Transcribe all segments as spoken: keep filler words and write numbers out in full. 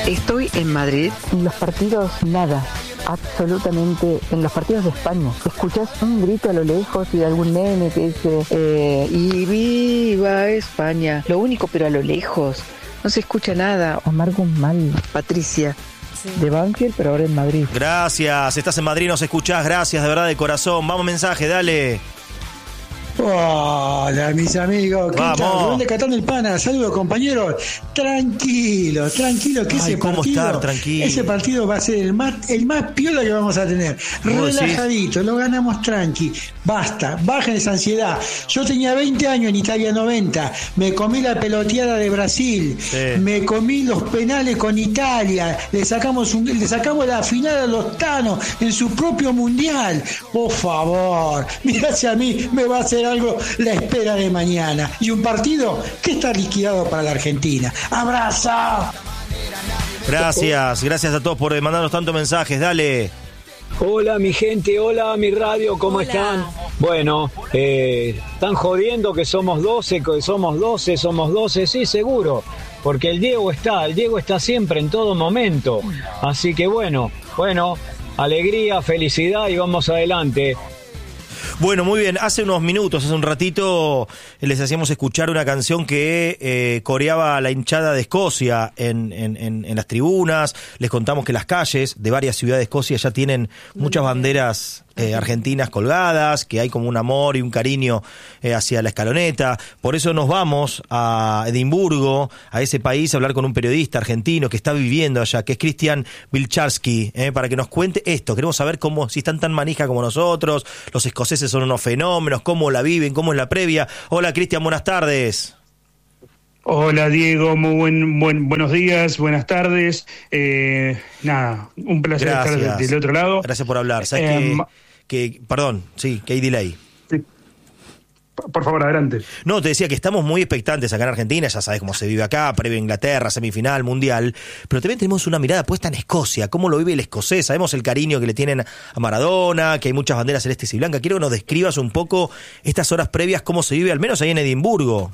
Estoy en Madrid. En los partidos, nada. Absolutamente, en los partidos de España. Escuchás un grito a lo lejos y de algún nene que dice eh, y viva España. Lo único, pero a lo lejos. No se escucha nada. Omar Guzmán. Patricia. Sí. De Banfield, pero ahora en Madrid. Gracias, estás en Madrid, nos escuchás, gracias de verdad de corazón. Vamos, mensaje, dale. Hola, mis amigos. ¿Qué Vamos. tal? ¿Dónde catando el pana? Saludos, compañeros. Tranquilo, tranquilo, que Ay, ese ¿cómo partido, estar tranquilo? ese partido va a ser el más, el más piola que vamos a tener. Relajadito, lo ganamos tranqui. Basta, bajen esa ansiedad. Yo tenía veinte años en Italia noventa. Me comí la peloteada de Brasil. Sí. Me comí los penales con Italia. Le sacamos un, le sacamos la final a los Thanos en su propio mundial. Por favor, mirá si a mí me va a hacer algo la espera de mañana. Y un partido que está liquidado para la Argentina. ¡Abrazo! Gracias, gracias a todos por mandarnos tantos mensajes, dale. Hola mi gente, hola mi radio, ¿cómo Hola. están? Bueno, eh, están jodiendo que somos doce, que somos doce, somos doce, sí, seguro, porque el Diego está, el Diego está siempre, en todo momento. Así que bueno, bueno, alegría, felicidad y vamos adelante. Bueno, muy bien, hace unos minutos, hace un ratito, les hacíamos escuchar una canción que eh, coreaba la hinchada de Escocia en, en, en, en las tribunas. Les contamos que las calles de varias ciudades de Escocia ya tienen muchas banderas eh, argentinas colgadas, que hay como un amor y un cariño eh, hacia la escaloneta. Por eso nos vamos a Edimburgo, a ese país, a hablar con un periodista argentino que está viviendo allá, que es Cristian Wilczarski, eh, para que nos cuente esto. Queremos saber cómo, si están tan manija como nosotros, los escoceses son unos fenómenos, cómo la viven, cómo es la previa. Hola Cristian, buenas tardes. Hola Diego, muy buen, buen buenos días, buenas tardes. Eh, nada, un placer Gracias. estar del otro lado. Gracias por hablar. ¿Sabes Eh, que, que, perdón, sí, que hay delay. Sí. Por favor, adelante. No, te decía que estamos muy expectantes acá en Argentina, ya sabes cómo se vive acá, previo a Inglaterra, semifinal, mundial, pero también tenemos una mirada puesta en Escocia, cómo lo vive el escocés, sabemos el cariño que le tienen a Maradona, que hay muchas banderas celestes y blancas. Quiero que nos describas un poco estas horas previas, cómo se vive, al menos ahí en Edimburgo.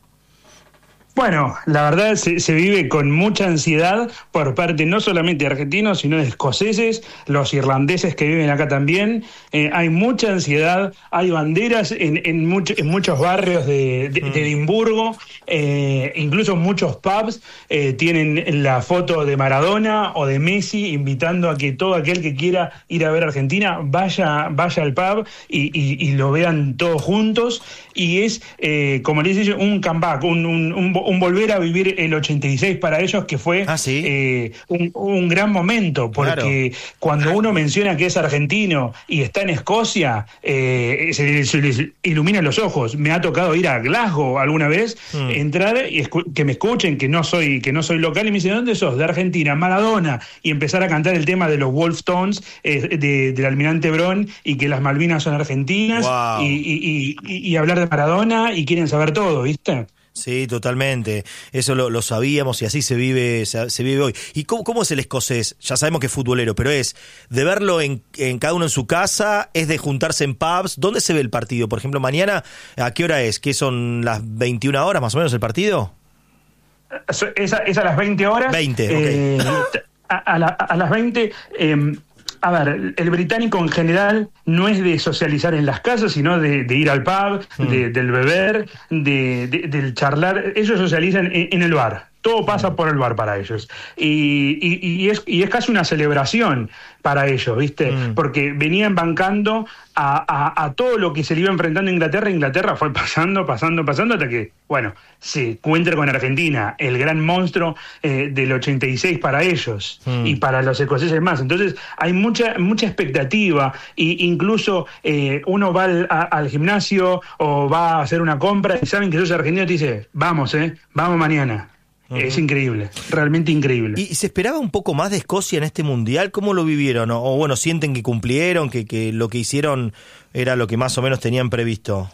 Bueno, la verdad se, se vive con mucha ansiedad por parte no solamente de argentinos, sino de escoceses, los irlandeses que viven acá también. Eh, hay mucha ansiedad, hay banderas en, en, mucho, en muchos barrios de, de, de Edimburgo, eh, incluso muchos pubs eh, tienen la foto de Maradona o de Messi, invitando a que todo aquel que quiera ir a ver Argentina vaya, vaya al pub y, y, y lo vean todos juntos. Y es, eh, como les dice, un comeback, un, un, un un volver a vivir el ochenta y seis para ellos, que fue ¿Ah, sí? eh, un, un gran momento, porque claro, cuando uno menciona que es argentino y está en Escocia, eh, se, se les iluminan los ojos. Me ha tocado ir a Glasgow alguna vez, mm. entrar y escu- que me escuchen, que no soy que no soy local, y me dicen, ¿dónde sos? De Argentina, Maradona, y empezar a cantar el tema de los Wolf Tones, eh, de, del Almirante Brown, y que las Malvinas son argentinas, wow. y, y, y, y hablar de Maradona, y quieren saber todo, ¿viste? Sí, totalmente. Eso lo, lo sabíamos y así se vive se, se vive hoy. ¿Y cómo, cómo es el escocés? Ya sabemos que es futbolero, pero es de verlo en, en cada uno en su casa, es de juntarse en pubs. ¿Dónde se ve el partido? Por ejemplo, mañana, ¿a qué hora es? ¿Qué son las veintiuna horas más o menos el partido? Es a, es a las veinte horas. veinte, eh, ok. A, a, la, a las veinte... Eh, A ver, el británico en general no es de socializar en las casas, sino de, de ir al pub, mm. de, del beber, de, de, del charlar. Ellos socializan en, en el bar. Todo pasa por el bar para ellos. Y, y, y, es, y es casi una celebración para ellos, ¿viste? Mm. Porque venían bancando a, a, a todo lo que se le iba enfrentando a Inglaterra. Inglaterra fue pasando, pasando, pasando, hasta que, bueno, se encuentra con Argentina, el gran monstruo eh, del ochenta y seis para ellos, mm. y para los escoceses más. Entonces hay mucha mucha expectativa, e incluso eh, uno va al, a, al gimnasio o va a hacer una compra y saben que sos argentino y te dice, vamos, eh, vamos mañana. Uh-huh. Es increíble, realmente increíble. ¿Y se esperaba un poco más de Escocia en este mundial? ¿Cómo lo vivieron? O, o bueno, ¿sienten que cumplieron, que, que lo que hicieron era lo que más o menos tenían previsto?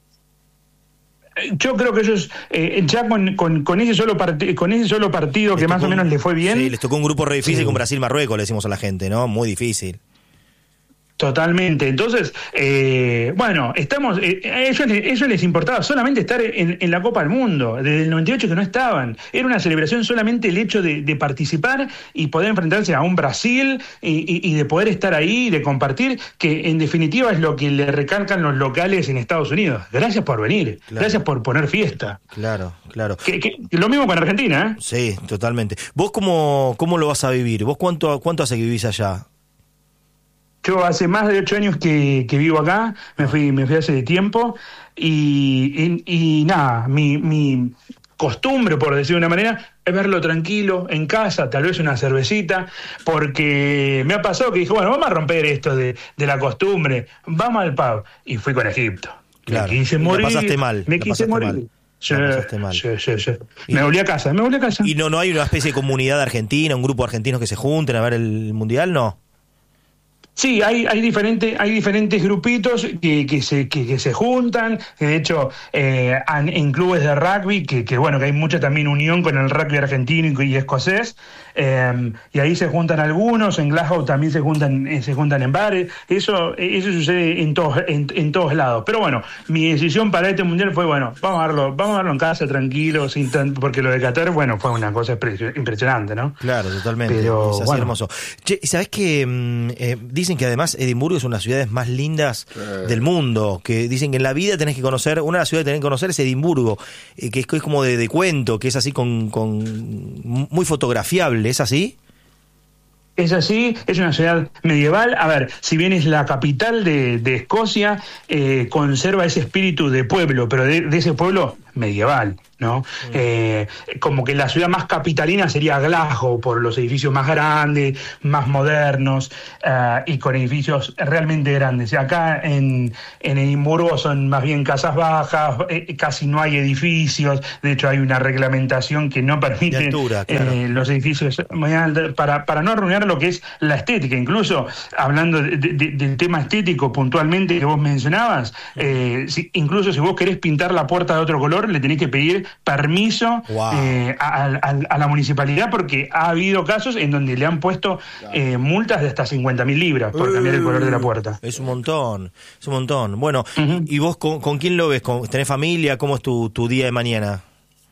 Yo creo que ellos, eh, ya con, con, con, ese solo part- con ese solo partido les que más o menos les fue bien. Sí, les tocó un grupo re difícil, sí. Con Brasil-Marruecos, le decimos a la gente, ¿no? Muy difícil. Totalmente. Entonces, eh, bueno, estamos. Eh, a ellos, ellos les importaba solamente estar en, en la Copa del Mundo. Desde el noventa y ocho que no estaban. Era una celebración solamente el hecho de, de participar y poder enfrentarse a un Brasil y, y, y de poder estar ahí, de compartir, que en definitiva es lo que le recalcan los locales en Estados Unidos. Gracias por venir. Claro. Gracias por poner fiesta. Claro, claro. Que, que, lo mismo con Argentina, ¿eh? Sí, totalmente. ¿Vos cómo, cómo lo vas a vivir? ¿Vos cuánto, cuánto hace que vivís allá? Yo hace más de ocho años que, que vivo acá, me fui, me fui hace tiempo y, y, y nada, mi, mi costumbre, por decir de una manera, es verlo tranquilo, en casa, tal vez una cervecita, porque me ha pasado que dije, bueno, vamos a romper esto de, de la costumbre, vamos al pub, y fui con Egipto. Claro. Me quise morir. La pasaste mal. Me quise morir. Mal. Sí, mal. sí, sí, sí. Me volví a casa, me volví a casa. ¿Y no, no hay una especie de comunidad argentina, un grupo de argentinos que se junten a ver el Mundial? No. Sí, hay, hay, diferente, hay diferentes grupitos que, que, se, que, que se juntan, que de hecho eh, han, en clubes de rugby, que, que bueno, que hay mucha también unión con el rugby argentino y, y escocés, eh, y ahí se juntan algunos, en Glasgow también se juntan, eh, se juntan en bares, eso, eso sucede en todos, en, en todos lados. Pero bueno, mi decisión para este mundial fue, bueno, vamos a verlo, vamos a verlo en casa tranquilo, sin tan, porque lo de Qatar, bueno, fue una cosa impresionante, ¿no? Claro, totalmente. Pero, es así bueno. hermoso. Che, ¿sabés que eh, dicen que además Edimburgo es una de las ciudades más lindas eh. del mundo? Que dicen que en la vida tenés que conocer, una de las ciudades que tenés que conocer es Edimburgo, eh, que es, es como de, de cuento, que es así con, con muy fotografiable, ¿es así? Es así, es una ciudad medieval. A ver, si bien es la capital de, de Escocia, eh, conserva ese espíritu de pueblo, pero de, de ese pueblo medieval, ¿no? Mm. Eh, como que la ciudad más capitalina sería Glasgow, por los edificios más grandes, más modernos, uh, y con edificios realmente grandes. Acá en, en Edimburgo son más bien casas bajas, eh, casi no hay edificios, de hecho hay una reglamentación que no permite altura, claro. eh, los edificios muy altos, para, para no arruinar lo que es la estética. Incluso, hablando de, de, del tema estético puntualmente que vos mencionabas, eh, si, incluso si vos querés pintar la puerta de otro color, le tenés que pedir permiso wow. eh, a, a, a la municipalidad, porque ha habido casos en donde le han puesto eh, multas de hasta cincuenta mil libras por uh, cambiar el color de la puerta. Es un montón, es un montón. Bueno, uh-huh. ¿y vos con, con quién lo ves? ¿Con, ¿Tenés familia? ¿Cómo es tu, tu día de mañana?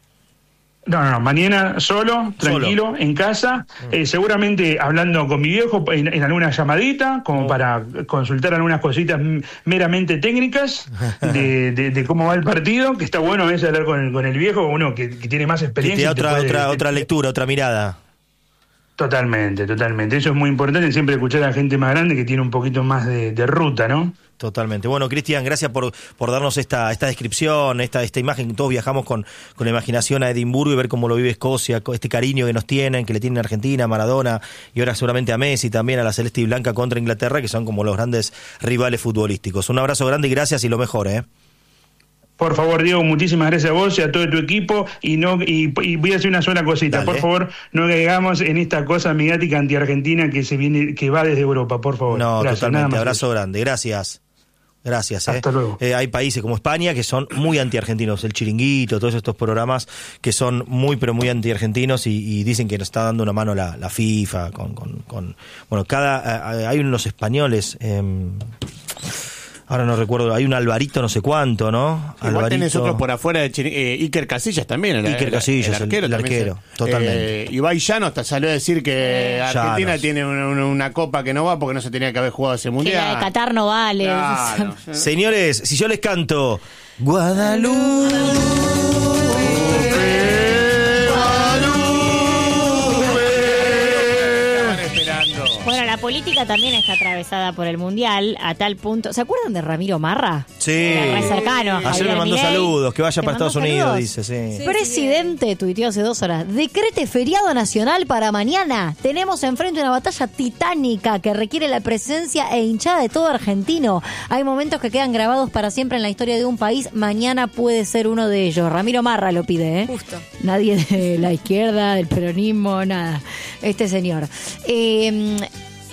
No, no, no, mañana solo, tranquilo, solo. En casa, eh, seguramente hablando con mi viejo en, en alguna llamadita, como oh. para consultar algunas cositas meramente técnicas de, de, de cómo va el partido, que está bueno a veces hablar con el, con el viejo, uno que, que tiene más experiencia. Y te da otra, puede, otra, te, otra lectura, otra mirada. Totalmente, totalmente. Eso es muy importante, siempre escuchar a la gente más grande que tiene un poquito más de, de ruta, ¿no? Totalmente. Bueno, Cristian, gracias por, por darnos esta, esta descripción, esta, esta imagen. Todos viajamos con, con la imaginación a Edimburgo y ver cómo lo vive Escocia, este cariño que nos tienen, que le tienen a Argentina, a Maradona y ahora seguramente a Messi, también a la Celeste y Blanca contra Inglaterra, que son como los grandes rivales futbolísticos. Un abrazo grande y gracias y lo mejor, ¿eh? Por favor, Diego, muchísimas gracias a vos y a todo tu equipo. Y no y, y voy a decir una sola cosita. Dale. Por favor, no caigamos en esta cosa mediática anti-argentina que se viene, que va desde Europa, por favor. No, gracias, totalmente. Abrazo eso. grande. Gracias. Gracias. Hasta eh. luego. Eh, hay países como España que son muy anti-argentinos. El Chiringuito, todos estos programas que son muy, pero muy anti-argentinos y, y dicen que nos está dando una mano la, la FIFA. Con, con, con bueno, cada eh, hay unos españoles... Eh, Ahora no recuerdo, hay un Alvarito no sé cuánto, ¿no? Igual Alvarito. tenés otros por afuera de Chiri- eh, Iker Casillas también. El, Iker Casillas, el, el arquero. El, el arquero, se, totalmente. Eh, Ibai Llano hasta salió a decir que Argentina Llanos. tiene una, una, una copa que no va porque no se tenía que haber jugado ese mundial. Que la de Qatar no vale. Claro. Señores, si yo les canto Guadalupe, Bueno, la política también está atravesada por el Mundial, a tal punto... ¿Se acuerdan de Ramiro Marra? Sí. Era re cercano. Ayer Javier me mandó Milei. saludos, que vaya ¿Te para mandó Estados Unidos, saludos? dice, sí. Sí, Presidente, tuiteó hace dos horas, decrete feriado nacional para mañana. Tenemos enfrente una batalla titánica que requiere la presencia e hinchada de todo argentino. Hay momentos que quedan grabados para siempre en la historia de un país. Mañana puede ser uno de ellos. Ramiro Marra lo pide, ¿eh? Justo. Nadie de la izquierda, del peronismo, nada. Este señor. Eh...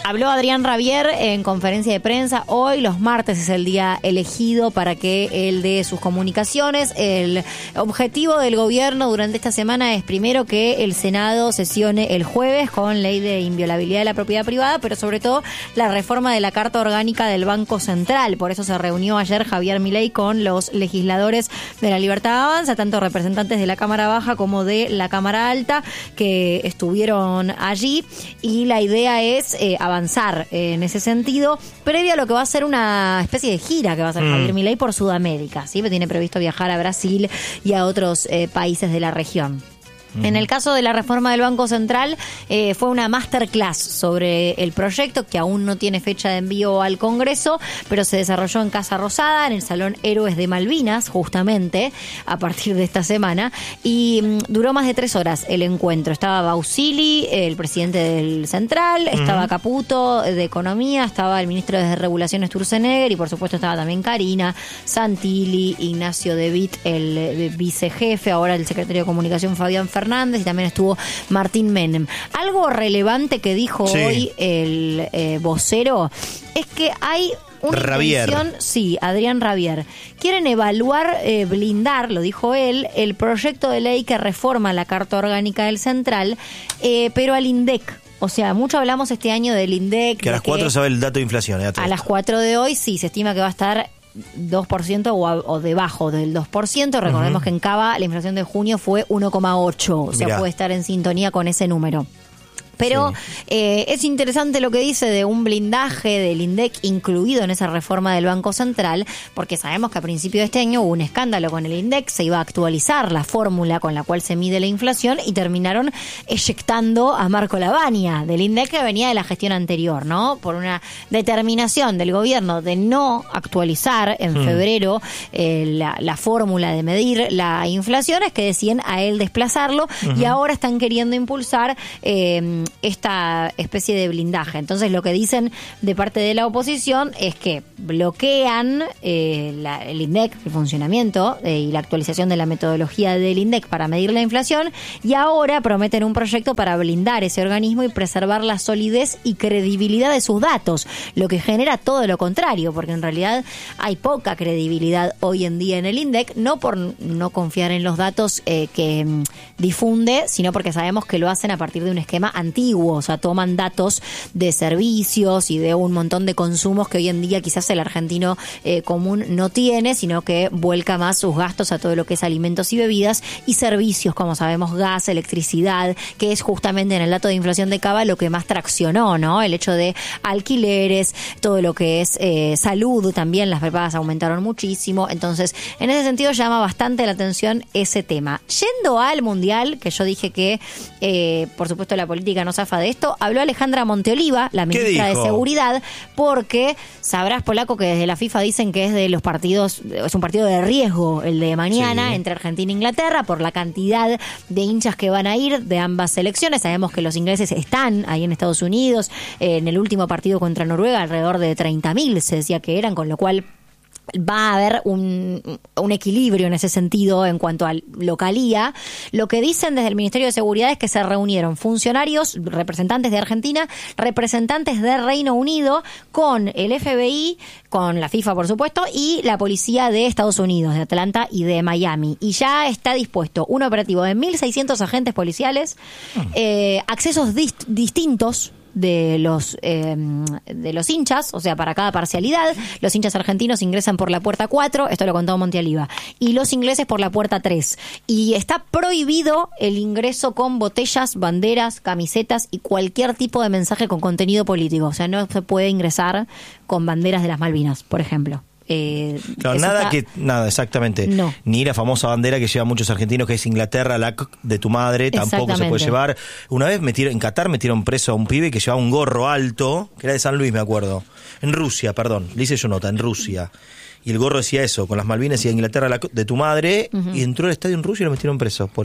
Habló Adrián Rabier en conferencia de prensa. Hoy, los martes, es el día elegido para que él dé sus comunicaciones. El objetivo del gobierno durante esta semana es primero que el Senado sesione el jueves con ley de inviolabilidad de la propiedad privada, pero sobre todo la reforma de la Carta Orgánica del Banco Central. Por eso se reunió ayer Javier Milei con los legisladores de la Libertad Avanza, tanto representantes de la Cámara Baja como de la Cámara Alta, que estuvieron allí, y la idea es eh, avanzar eh, en ese sentido, previo a lo que va a ser una especie de gira que va a hacer mm. Javier Milei por Sudamérica, ¿sí? Tiene previsto viajar a Brasil y a otros eh, países de la región. En el caso de la reforma del Banco Central, eh, fue una masterclass sobre el proyecto que aún no tiene fecha de envío al Congreso, pero se desarrolló en Casa Rosada, en el Salón Héroes de Malvinas, justamente, a partir de esta semana, y mm, duró más de tres horas el encuentro. Estaba Bausili, el presidente del Central, uh-huh. estaba Caputo, de Economía, estaba el ministro de Regulación, Sturzenegger, y por supuesto estaba también Karina, Santilli, Ignacio De Witt, el, el vicejefe, ahora el secretario de Comunicación, Fabián Fernández, y también estuvo Martín Menem. Algo relevante que dijo sí. hoy el eh, vocero es que hay una Rabier. intención, sí, Adrián Rabier, quieren evaluar, eh, blindar, lo dijo él, el proyecto de ley que reforma la Carta Orgánica del Central, eh, pero al INDEC. O sea, mucho hablamos este año del INDEC. Que a las cuatro sabe el dato de inflación. ¿eh? A las cuatro de hoy, sí, se estima que va a estar dos por ciento o, a, o debajo del dos por ciento. Recordemos uh-huh. que en Cava la inflación de junio fue uno coma ocho. O sea, Mirá. puede estar en sintonía con ese número. Pero sí. eh, es interesante lo que dice de un blindaje del INDEC incluido en esa reforma del Banco Central, porque sabemos que a principio de este año hubo un escándalo con el INDEC, se iba a actualizar la fórmula con la cual se mide la inflación y terminaron eyectando a Marco Lavagna del INDEC, que venía de la gestión anterior, ¿no? Por una determinación del gobierno de no actualizar en hmm. febrero eh, la, la fórmula de medir la inflación, es que deciden a él desplazarlo uh-huh. y ahora están queriendo impulsar eh, esta especie de blindaje. Entonces lo que dicen de parte de la oposición es que bloquean eh, la, el INDEC, el funcionamiento eh, y la actualización de la metodología del INDEC para medir la inflación, y ahora prometen un proyecto para blindar ese organismo y preservar la solidez y credibilidad de sus datos, lo que genera todo lo contrario, porque en realidad hay poca credibilidad hoy en día en el INDEC, no por no confiar en los datos eh, que mm, difunde, sino porque sabemos que lo hacen a partir de un esquema antiguo. O sea, toman datos de servicios y de un montón de consumos que hoy en día quizás el argentino eh, común no tiene, sino que vuelca más sus gastos a todo lo que es alimentos y bebidas y servicios, como sabemos, gas, electricidad, que es justamente en el dato de inflación de Cava lo que más traccionó, ¿no? El hecho de alquileres, todo lo que es eh, salud, también las prepagas aumentaron muchísimo. Entonces, en ese sentido llama bastante la atención ese tema. Yendo al Mundial, que yo dije que, eh, por supuesto, la política no zafa de esto, habló Alejandra Monteoliva, la ministra de Seguridad, porque sabrás, Polaco, que desde la FIFA dicen que es de los partidos, es un partido de riesgo el de mañana sí. entre Argentina e Inglaterra, por la cantidad de hinchas que van a ir de ambas selecciones. Sabemos que los ingleses están ahí en Estados Unidos, eh, en el último partido contra Noruega alrededor de treinta mil se decía que eran, con lo cual va a haber un, un equilibrio en ese sentido en cuanto a localía. Lo que dicen desde el Ministerio de Seguridad es que se reunieron funcionarios, representantes de Argentina, representantes de Reino Unido, con el F B I, con la FIFA por supuesto, y la policía de Estados Unidos, de Atlanta y de Miami. Y ya está dispuesto un operativo de mil seiscientos agentes policiales, eh, accesos dist- distintos de los eh, de los hinchas, o sea, para cada parcialidad. Los hinchas argentinos ingresan por la puerta cuatro, esto lo contó Monteoliva, y los ingleses por la puerta tres. Y está prohibido el ingreso con botellas, banderas, camisetas y cualquier tipo de mensaje con contenido político. O sea, no se puede ingresar con banderas de las Malvinas, por ejemplo. Eh, claro, nada está... que nada exactamente no. Ni la famosa bandera que llevan muchos argentinos, que es Inglaterra, la c- de tu madre, tampoco se puede llevar. Una vez metieron, en Qatar metieron preso a un pibe que llevaba un gorro alto, que era de San Luis, me acuerdo, en Rusia, perdón, le hice yo nota, en Rusia, y el gorro decía eso, con las Malvinas y Inglaterra la c- de tu madre, uh-huh. y entró al estadio en Rusia y lo metieron preso por eso.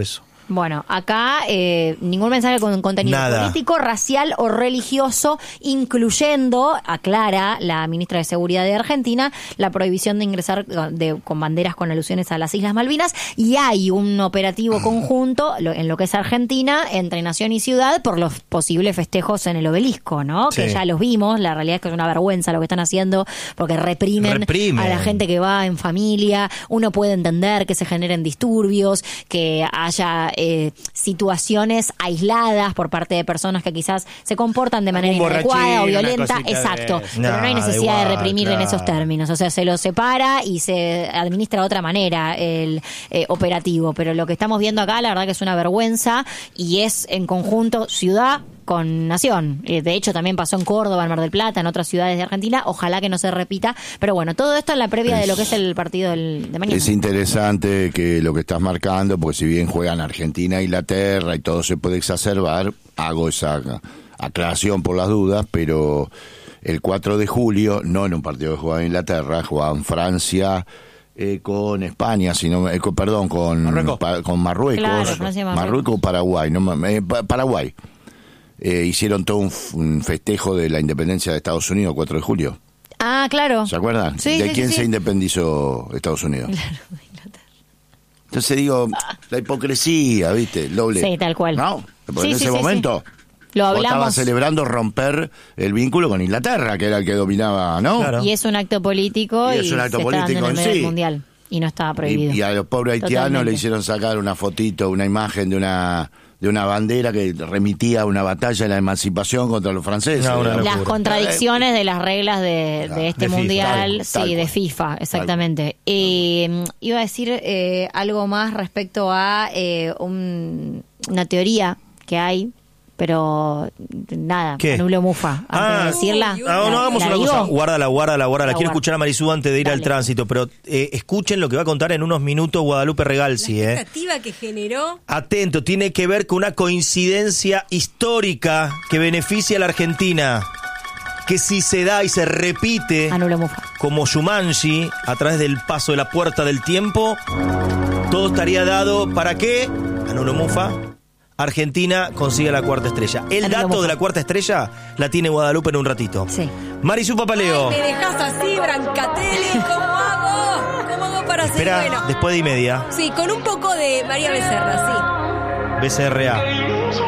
Bueno, acá eh, ningún mensaje con contenido Nada. político, racial o religioso, incluyendo, aclara la ministra de Seguridad de Argentina, la prohibición de ingresar de, con banderas con alusiones a las Islas Malvinas, y hay un operativo conjunto lo, en lo que es Argentina, entre nación y ciudad, por los posibles festejos en el obelisco, ¿no? Sí. Que ya los vimos, la realidad es que es una vergüenza lo que están haciendo, porque reprimen, Reprimen. a la gente que va en familia. Uno puede entender que se generen disturbios, que haya eh, situaciones aisladas por parte de personas que quizás se comportan de manera Un borrachín, inadecuada o una violenta, cosita exacto, de- pero no hay Nah, necesidad igual, de reprimir en claro. esos términos, o sea, se lo separa y se administra de otra manera el eh, operativo, pero lo que estamos viendo acá la verdad que es una vergüenza y es en conjunto ciudad con nación. Eh, De hecho, también pasó en Córdoba, en Mar del Plata, en otras ciudades de Argentina. Ojalá que no se repita. Pero bueno, todo esto en la previa de lo que es el partido del, de mañana. Es interesante que lo que estás marcando, porque si bien juegan Argentina e Inglaterra y todo se puede exacerbar, hago esa aclaración por las dudas, pero el cuatro de julio, no en un partido que jugaba Inglaterra, jugaban Francia eh, con España, sino, eh, con- perdón, con Marruecos. pa- con Marruecos, Claro, Francia y Marruecos. Marruecos o Paraguay, no, me- eh, pa- Paraguay. Eh, hicieron todo un, f- un festejo de la independencia de Estados Unidos, cuatro de julio. Ah, claro. ¿Se acuerdan? Sí, ¿De sí, quién sí, se sí. independizó Estados Unidos? Entonces digo, la hipocresía, ¿viste? El doble. Sí, tal cual. ¿No? Porque Sí, en sí, ese sí, momento Lo vos estabas hablamos. celebrando romper el vínculo con Inglaterra, que era el que dominaba, ¿no? Claro. Y es un acto político Y y, es un acto se está dando político en el en medio sí. del mundial. Y no estaba prohibido. Y, y a los pobres haitianos Totalmente. le hicieron sacar una fotito, una imagen de una de una bandera que remitía a una batalla de la emancipación contra los franceses. No, una Era- Las locura. contradicciones de las reglas de, de este de FIFA. mundial, Tal- sí, tal de cual. FIFA, exactamente. Eh, iba a decir eh, algo más respecto a eh, un- una teoría que hay, pero nada, ¿Qué? anulo mufa. Antes Ah, de decirla, No, no, ¿la- hagamos la una digo? cosa. Guárdala, guárdala, guárdala. La Quiero guardo. escuchar a Marisú antes de ir al Dale. tránsito, pero eh, escuchen lo que va a contar en unos minutos Guadalupe Regalsi, La ¿eh? expectativa que generó. Atento, tiene que ver con una coincidencia histórica que beneficia a la Argentina. Que si se da y se repite Anulo mufa. como Shumanji a través del paso de la puerta del tiempo, todo estaría dado para que, Anulo Mufa, Argentina consiga la cuarta estrella. El Anulo dato Mufa. de la cuarta estrella la tiene Guadalupe en un ratito. Sí. Marisú Papaleo. Me dejas así, Brancatelli. ¿Cómo hago? ¿Cómo hago para ser Espera, bueno? después de y media. Sí, con un poco de María Becerra, B C R A. sí.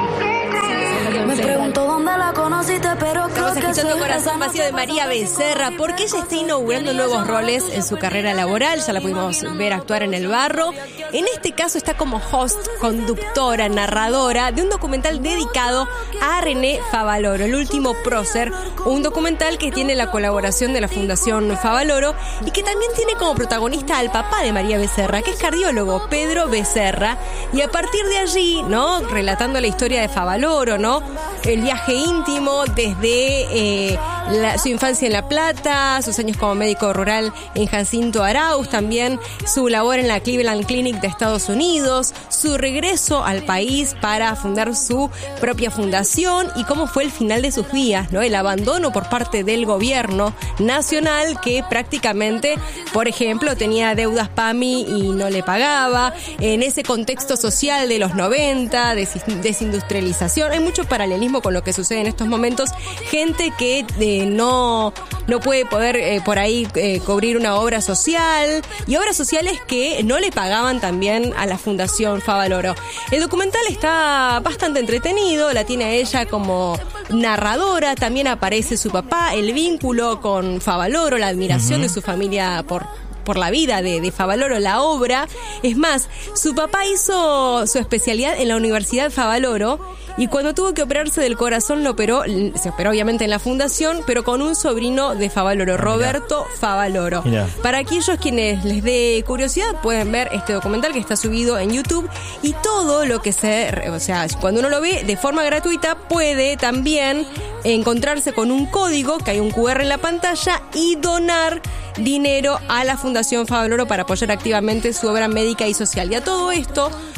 Me pregunto dónde la conociste, pero creo Estamos que escuchando sí. Corazón Vacío de María Becerra porque ella está inaugurando nuevos roles en su carrera laboral. Ya la pudimos ver actuar en El Barro. En este caso está como host, conductora, narradora de un documental dedicado a René Favaloro, el último prócer, un documental que tiene la colaboración de la Fundación Favaloro y que también tiene como protagonista al papá de María Becerra, que es cardiólogo, Pedro Becerra. Y a partir de allí, ¿no? Relatando la historia de Favaloro, ¿no? El viaje íntimo desde eh, la- su infancia en La Plata, sus años como médico rural en Jacinto Arauz, también su labor en la Cleveland Clinic de Estados Unidos, su regreso al país para fundar su propia fundación y cómo fue el final de sus días, ¿no? El abandono por parte del gobierno nacional que prácticamente, por ejemplo, tenía deudas P A M I y no le pagaba, en ese contexto social de los noventa, des- desindustrialización, hay mucho paralelismo con lo que sucede en estos momentos, gente que eh, no, no puede poder eh, por ahí eh, cubrir una obra social y obras sociales que no le pagaban también a la Fundación Favaloro. El documental está bastante entretenido, la tiene a ella como narradora, también aparece su papá, el vínculo con Favaloro, la admiración de su familia por por la vida de, de Favaloro, la obra. Es más, su papá hizo su especialidad en la Universidad Favaloro y cuando tuvo que operarse del corazón lo operó, se operó obviamente en la fundación, pero con un sobrino de Favaloro, Roberto Favaloro. Mirá. Para aquellos quienes les dé curiosidad pueden ver este documental que está subido en YouTube y todo lo que se, o sea, cuando uno lo ve de forma gratuita puede también encontrarse con un código, que hay un cu erre en la pantalla, y donar dinero a la Fundación Favaloro para apoyar activamente su obra médica y social. Y a todo esto,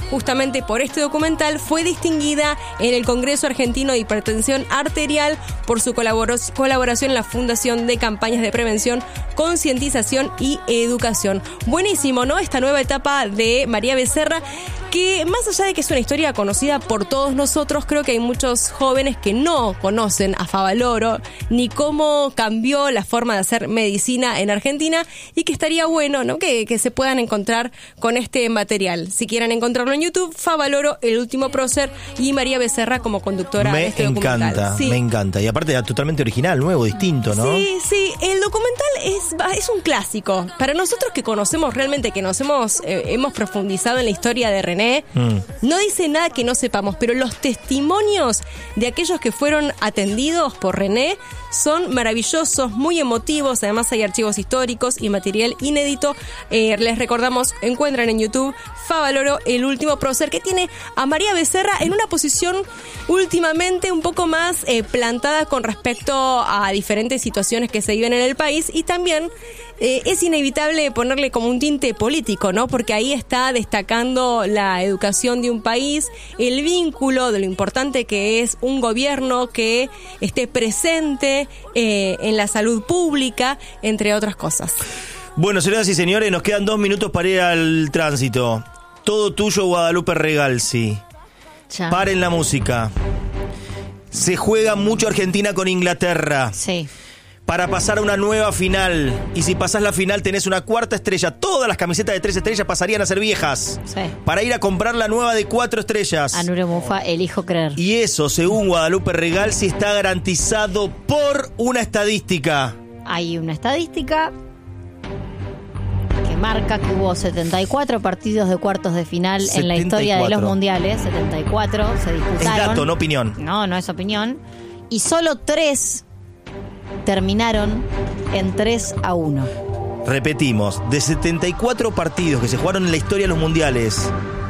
justamente por este documental, fue distinguida en el Congreso Argentino de Hipertensión Arterial por su colabor- colaboración en la Fundación de Campañas de Prevención, Concientización y Educación. Buenísimo, ¿no? Esta nueva etapa de María Becerra, que más allá de que es una historia conocida por todos nosotros, creo que hay muchos jóvenes que no conocen a Favaloro ni cómo cambió la forma de hacer medicina en Argentina, y que estaría bueno, ¿no? que, que se puedan encontrar con este material. Si quieren encontrarlo en YouTube, Favaloro, el último prócer, y María Becerra como conductora me de este encanta, documental. Sí. Me encanta. Y aparte totalmente original, nuevo, distinto, ¿no? Sí, sí. El documental es, es un clásico. Para nosotros que conocemos realmente, que nos hemos, eh, hemos profundizado en la historia de René, Mm. no dice nada que no sepamos, pero los testimonios de aquellos que fueron atendidos por René son maravillosos, muy emotivos. Además hay archivos históricos y material inédito. Eh, les recordamos, encuentran en YouTube Favaloro, el último prócer, que tiene a María Becerra en una posición últimamente un poco más eh, plantada con respecto a diferentes situaciones que se viven en el país, y también eh, es inevitable ponerle como un tinte político, ¿no? Porque ahí está destacando la educación de un país, el vínculo de lo importante que es un gobierno que esté presente eh, en la salud pública, entre otras cosas. Bueno, señoras y señores, nos quedan dos minutos para ir al tránsito. Todo tuyo, Guadalupe Regalsi. Ya. Paren la música. Se juega mucho Argentina con Inglaterra. Sí. Para pasar a una nueva final. Y si pasás la final tenés una cuarta estrella. Todas las camisetas de tres estrellas pasarían a ser viejas. Sí. Para ir a comprar la nueva de cuatro estrellas. Anure Mufa, elijo creer. Y eso, según Guadalupe Regalsi, está garantizado por una estadística. Hay una estadística que marca que hubo setenta y cuatro partidos de cuartos de final setenta y cuatro. En la historia de los mundiales. setenta y cuatro se disputaron. Es dato, no opinión. No, no es opinión. Y solo tres terminaron en tres a uno. Repetimos, de setenta y cuatro partidos que se jugaron en la historia de los mundiales,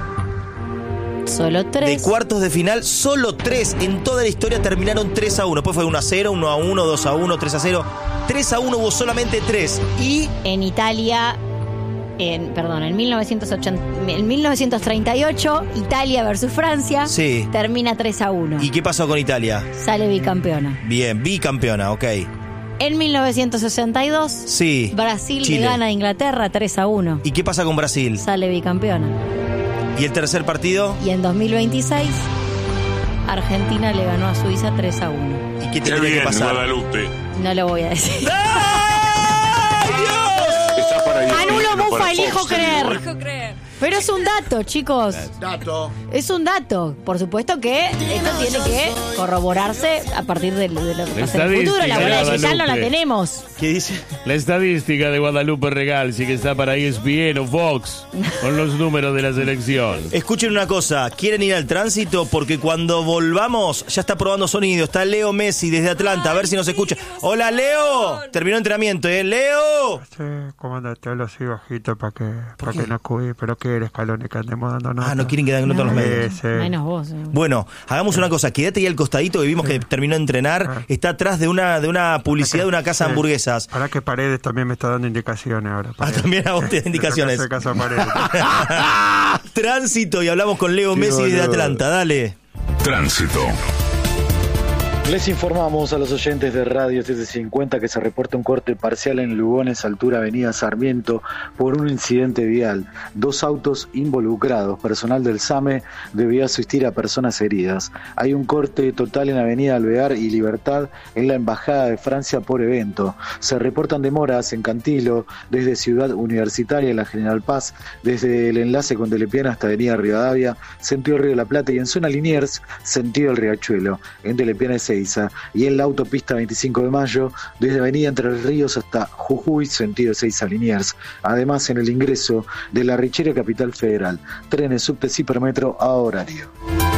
solo tres. de cuartos de final, solo tres en toda la historia terminaron tres a uno. Después fue uno a cero, uno a uno, dos a uno, tres a cero. tres a uno hubo solamente tres. Y en Italia, en, perdón, en, mil novecientos ochenta, en mil novecientos treinta y ocho, Italia versus Francia, sí, termina tres a uno. ¿Y qué pasó con Italia? Sale bicampeona. Bien, bicampeona, ok. En mil novecientos sesenta y dos, sí, Brasil Chile. le gana a Inglaterra tres a uno. ¿Y qué pasa con Brasil? Sale bicampeona. ¿Y el tercer partido? Y en dos mil veintiséis, Argentina le ganó a Suiza tres a uno. ¿Y qué tiene que pasar? Guadalupe. No lo voy a decir. ¡Ay, Dios! Anulo Mufa, elijo creer. Elijo creer. Pero es un dato, chicos. Dato. Es un dato. Por supuesto que esto tiene que corroborarse a partir de, de lo que pasa en el futuro. La bola de cristal no la tenemos. ¿Qué dice? La estadística de Guadalupe Regalsi, que está para E S P N o Fox, con los números de la selección. Escuchen una cosa, ¿quieren ir al tránsito? Porque cuando volvamos, ya está probando sonido. Está Leo Messi desde Atlanta, a ver si nos escucha. ¡Hola, Leo! Terminó entrenamiento, ¿eh? ¡Leo! Sí, comandante, te hablo así bajito para que, para que no cuide, pero que eres Calone, que andemos dando nota. Ah, no quieren que den nota a los medios. Sí, sí. Menos vos. eh. Bueno, hagamos una cosa, quédate ahí al costadito, que vimos que terminó de entrenar. Está atrás de una de una publicidad de una casa de hamburguesas. Ahora que Paredes también me está dando indicaciones ahora. Ah, también a vos te da indicaciones. De casa Paredes. Tránsito, y hablamos con Leo Sí, Messi desde boludo. Atlanta, dale. Tránsito. Les informamos a los oyentes de Radio setecientos cincuenta que se reporta un corte parcial en Lugones, altura Avenida Sarmiento, por un incidente vial. Dos autos involucrados. Personal del SAME debió asistir a personas heridas. Hay un corte total en Avenida Alvear y Libertad en la Embajada de Francia por evento. Se reportan demoras en Cantilo, desde Ciudad Universitaria y la General Paz, desde el enlace con Telepiana hasta Avenida Rivadavia, sentido Río de la Plata, y en zona Liniers, sentido el Riachuelo, en Telepiana y y en la autopista veinticinco de mayo, desde Avenida Entre Ríos hasta Jujuy, sentido Ezeiza Liniers. Además, en el ingreso de la Richera Capital Federal, trenes, subtes, hipermetro a horario.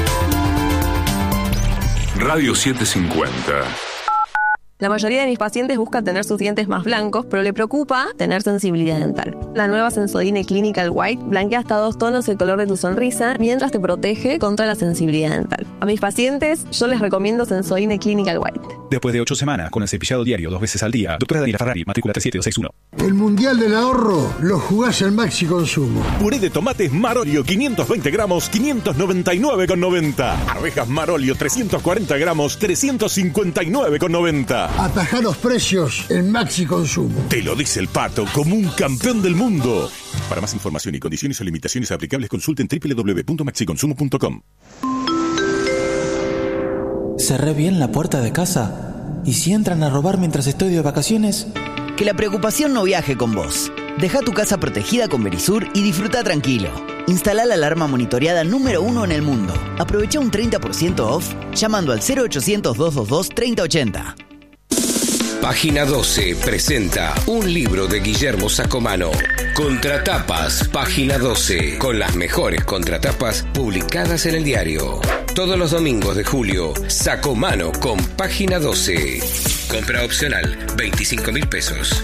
Radio setecientos cincuenta. La mayoría de mis pacientes buscan tener sus dientes más blancos, pero le preocupa tener sensibilidad dental. La nueva Sensodyne Clinical White blanquea hasta dos tonos el color de tu sonrisa, mientras te protege contra la sensibilidad dental. A mis pacientes, yo les recomiendo Sensodyne Clinical White. Después de ocho semanas, con el cepillado diario dos veces al día, doctora Daniela Ferrari, matrícula tres siete dos seis uno. El Mundial del Ahorro lo jugás al Maxi Consumo. Puré de tomates Marolio quinientos veinte gramos, quinientos noventa y nueve con noventa. Arvejas Marolio trescientos cuarenta gramos, trescientos cincuenta y nueve con noventa. Atajá los precios en Maxi Consumo. Te lo dice el Pato como un campeón del mundo. Para más información y condiciones o limitaciones aplicables, consulten doble u doble u doble u punto maxi consumo punto com. Cerré bien la puerta de casa. ¿Y si entran a robar mientras estoy de vacaciones? Que la preocupación no viaje con vos. Deja tu casa protegida con Verisur y disfruta tranquilo. Instala la alarma monitoreada número uno en el mundo. Aprovecha un treinta por ciento off llamando al cero ochocientos, doscientos veintidós, treinta ochenta. Página doce presenta un libro de Guillermo Sacomano. Contratapas, Página doce, con las mejores contratapas publicadas en el diario. Todos los domingos de julio, Sacomano con Página doce. Compra opcional, veinticinco mil pesos.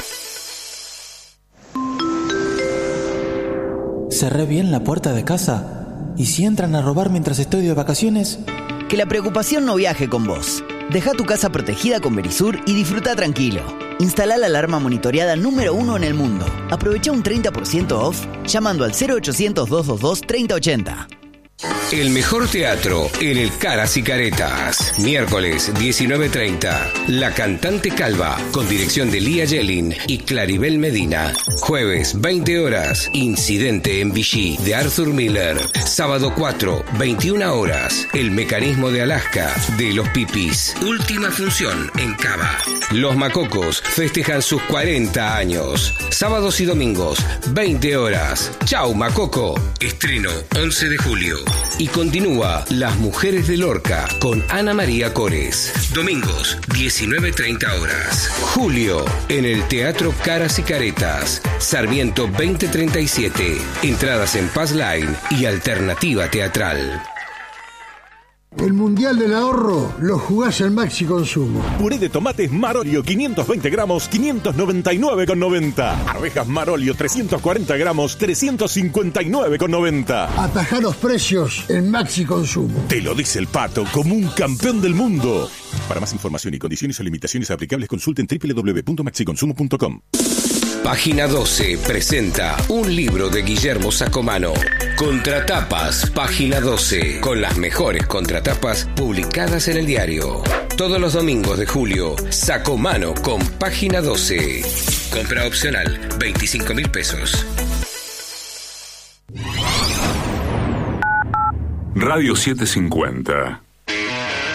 ¿Cerré bien la puerta de casa? ¿Y si entran a robar mientras estoy de vacaciones? Que la preocupación no viaje con vos. Deja tu casa protegida con Verisur y disfruta tranquilo. Instala la alarma monitoreada número uno en el mundo. Aprovecha un treinta por ciento off llamando al cero ochocientos, doscientos veintidós, treinta ochenta. El mejor teatro en el Caras y Caretas. Miércoles diecinueve treinta. La Cantante Calva, con dirección de Lía Yelin y Claribel Medina. Jueves veinte horas. Incidente en Vichy de Arthur Miller. Sábado cuatro, veintiuna horas. El Mecanismo de Alaska de Los Pipis. Última función en Cava. Los Macocos festejan sus cuarenta años. Sábados y domingos, veinte horas. Chau Macoco. Estreno once de julio. Y continúa Las Mujeres de Lorca con Ana María Cores. Domingos, diecinueve treinta horas. Julio, en el Teatro Caras y Caretas. Sarmiento veinte treinta y siete. Entradas en Paz Line y Alternativa Teatral. El Mundial del Ahorro lo jugás al Maxi Consumo. Puré de tomates Marolio quinientos veinte gramos, quinientos noventa y nueve con noventa. Arvejas Marolio trescientos cuarenta gramos, trescientos cincuenta y nueve con noventa. Atajá los precios en Maxi Consumo. Te lo dice el Pato como un campeón del mundo. Para más información y condiciones o limitaciones aplicables, consulten doble u doble u doble u punto maxi consumo punto com. Página doce presenta un libro de Guillermo Sacomano. Contratapas, Página doce, con las mejores contratapas publicadas en el diario. Todos los domingos de julio, Sacomano con Página doce. Compra opcional, veinticinco mil pesos. Radio setecientos cincuenta.